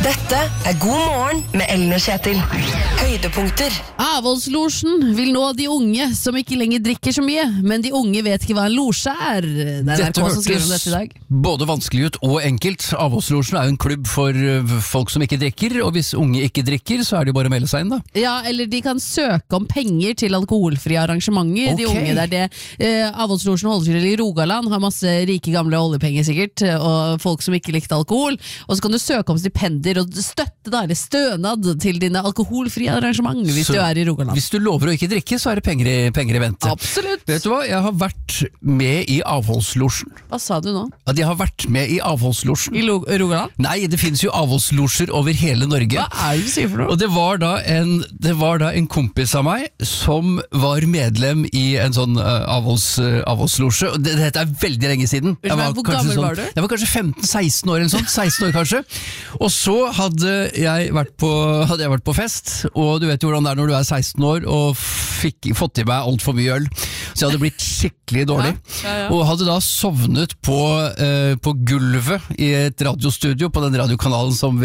Dette God morgen med Ellen og Kjetil. Høydepunkter. Avholdslosjen vil nå de unge som ikke lenger drikker så mye, men de unge vet ikke hva en losje er. Det er NRK som skriver om dette i dag. Både vanskelig ut og enkelt. Avholdslosjen er jo en klubb for folk som ikke drikker, og hvis unge ikke drikker, så er det jo bare å melde seg inn da. Ja, eller de kan søke om penger til alkoholfrie arrangementer. Ok. De unge der det. Avholdslosjen holder til i Rogaland, har masse rike gamle oljepenger sikkert, og folk som ikke likte alkohol. Og så kan du søke om stipendier og støtte da, eller stønad til dine alkoholfrie arrangement hvis du er i Rogaland. Hvis du lover å ikke drikke, så er det penger i vente. Absolutt. Vet du hva? Jeg har vært med i avholdslosjen. Hva sa du nå? At jeg har vært med i avholdslosjen. I Rogaland? Nei, det finnes jo avholdslosjer over hele Norge. Hva er det du sier for noe? Og det var da en kompis av meg som var medlem i en sånn avholdslosje. Og dette er veldig lenge siden. Hvor gammel var du? Jeg var kanskje 15-16 år eller sånn. 16 år kanskje. Og så hadde jeg vært på fest, og du vet jo hvordan det er når du er 16 år og fått i meg alt for mye øl. Så jeg hadde blitt skikkelig dårlig. Ja. Og hadde da sovnet på gulvet i et radiostudio på den radiokanalen som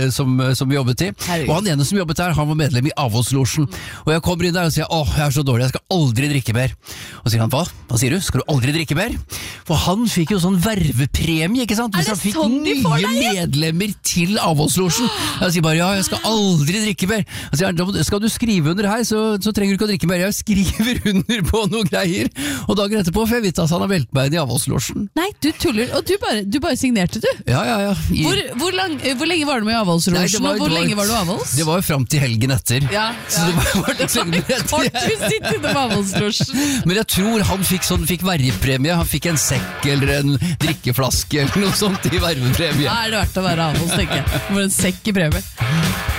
vi jobbet i. Herregud. Og han ene som jobbet der, han var medlem i avholdslosjen. Og jeg kommer inn der og sier, jeg er så dårlig, jeg skal aldri drikke mer. Og sier han, hva sier du? Skal du aldri drikke mer? For han fikk jo sånn vervepremie, ikke sant? Hvis han fikk nye medlemmer til avholdslosjen. Jeg sier bare, jeg skal aldri drikke mer. Og sier han, skal du skrive under her, så trenger du ikke å drikke mer. Jeg skriver under på noe greier. Og dagen etterpå får jeg vite at han har meldt meg inn i avholdslosjen. Nei, du tuller. Og du bare signerte, du. Ja. Hvor lenge var du med i avholdslosjen, og hvor lenge var du avholds? Det var jo frem til helgen etter. Ja. Så det var litt lenge etter. Kort visitt innom avholdslosjen. Men jeg tror han fikk vervepremie. Han fikk en sekk eller en drikkeflaske eller noe sånt i vervepremie. Da er det verdt å være avholds, tenker jeg. For en sekk i premie.